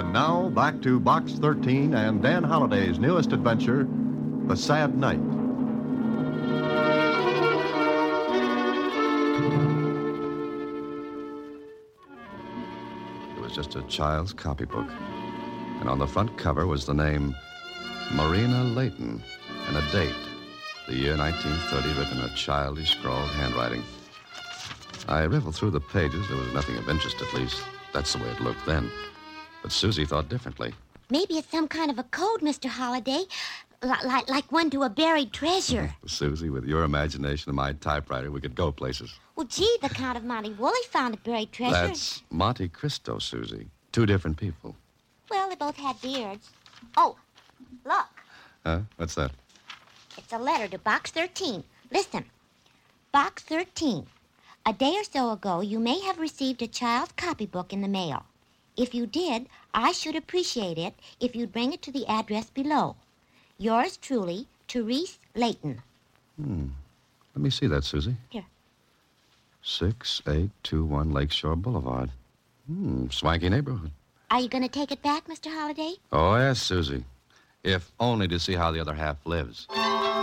And now, back to Box 13 and Dan Holliday's newest adventure, The Sad Night. It was just a child's copybook. And on the front cover was the name Marina Layton and a date, the year 1930, written in a childish scrawled handwriting. I riffled through the pages. There was nothing of interest, at least. That's the way it looked then. But Susie thought differently. Maybe it's some kind of a code, Mr. Holliday, like one to a buried treasure. Susie, with your imagination and my typewriter, we could go places. Well, gee, the Count of Monte Woolley found a buried treasure. That's Monte Cristo, Susie. Two different people. Well, they both had beards. Oh, look. Huh? What's that? It's a letter to Box 13. Listen. Box 13. A day or so ago, you may have received a child's copybook in the mail. If you did, I should appreciate it if you'd bring it to the address below. Yours truly, Therese Layton. Let me see that, Susie. Here. 6821 Lakeshore Boulevard. Swanky neighborhood. Are you going to take it back, Mr. Holliday? Oh, yes, Susie. If only to see how the other half lives. So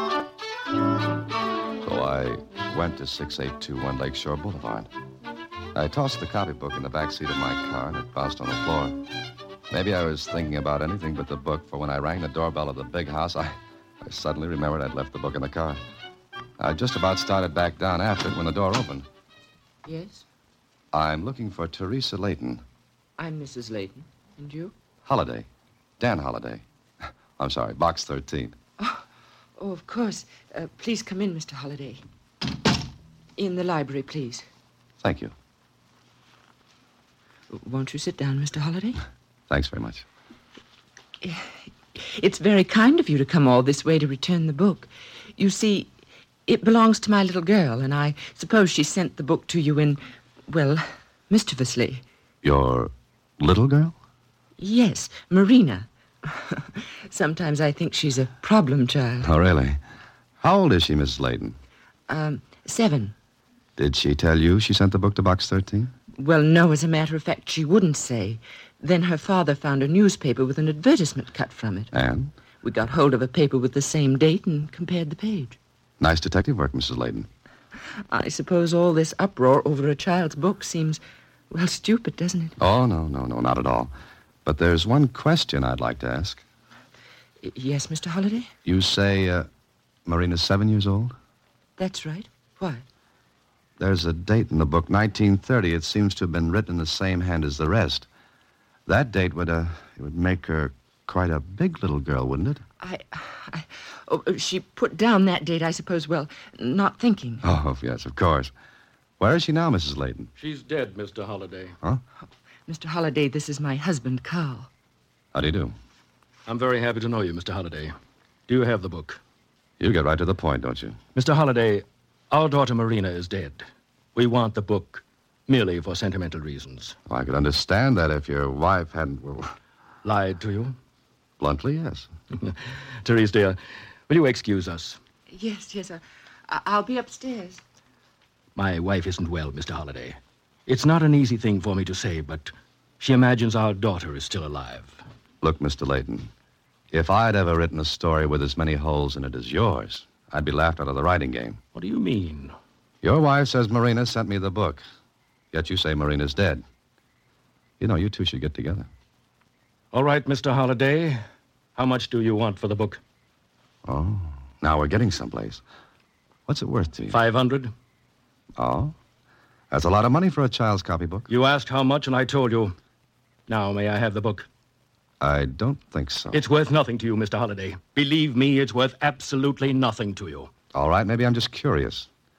I went to 6821 Lakeshore Boulevard. I tossed the copybook in the back seat of my car, and it bounced on the floor. Maybe I was thinking about anything but the book, for when I rang the doorbell of the big house, I suddenly remembered I'd left the book in the car. I just about started back down after it when the door opened. Yes? I'm looking for Teresa Layton. I'm Mrs. Layton. And you? Holliday. Dan Holliday. I'm sorry, Box 13. Oh, of course. Please come in, Mr. Holliday. In the library, please. Thank you. Won't you sit down, Mr. Holliday? Thanks very much. It's very kind of you to come all this way to return the book. You see, it belongs to my little girl, and I suppose she sent the book to you in, well, mischievously. Your little girl? Yes, Marina. Sometimes I think she's a problem child. Oh, really? How old is she, Mrs. Layton? 7. Did she tell you she sent the book to Box 13? Well, no, as a matter of fact, she wouldn't say. Then her father found a newspaper with an advertisement cut from it. And? We got hold of a paper with the same date and compared the page. Nice detective work, Mrs. Layton. I suppose all this uproar over a child's book seems, well, stupid, doesn't it? Oh, no, not at all. But there's one question I'd like to ask. Yes, Mr. Holliday? You say Marina's 7 years old? That's right. Why? There's a date in the book, 1930. It seems to have been written in the same hand as the rest. That date would make her quite a big little girl, wouldn't it? She put down that date, I suppose, well, not thinking. Oh, yes, of course. Where is she now, Mrs. Layton? She's dead, Mr. Holliday. Huh? Mr. Holliday, this is my husband, Carl. How do you do? I'm very happy to know you, Mr. Holliday. Do you have the book? You get right to the point, don't you? Mr. Holliday, our daughter Marina is dead. We want the book merely for sentimental reasons. Well, I could understand that if your wife hadn't... Well, lied to you? Bluntly, yes. Therese, dear, will you excuse us? Yes, I'll be upstairs. My wife isn't well, Mr. Holliday. It's not an easy thing for me to say, but she imagines our daughter is still alive. Look, Mr. Layton, if I'd ever written a story with as many holes in it as yours, I'd be laughed out of the writing game. What do you mean? Your wife says Marina sent me the book, yet you say Marina's dead. You know, you two should get together. All right, Mr. Holliday. How much do you want for the book? Oh, now we're getting someplace. What's it worth to you? 500. Oh? That's a lot of money for a child's copybook. You asked how much, and I told you. Now, may I have the book? I don't think so. It's worth nothing to you, Mr. Holliday. Believe me, it's worth absolutely nothing to you. All right, maybe I'm just curious.